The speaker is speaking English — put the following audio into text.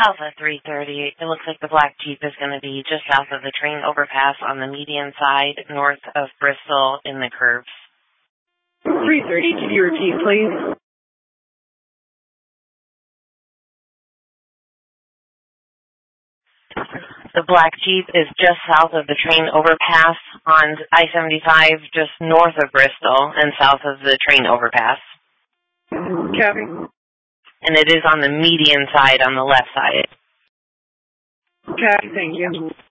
Alpha 330, it looks like the black Jeep is going to be just south of the train overpass on the median side, north of Bristol in the curves. 330, could you repeat, please? The black Jeep is just south of the train overpass on I-75, just north of Bristol and south of the train overpass. Copy. And it is on the median side on the left side. Copy, thank you.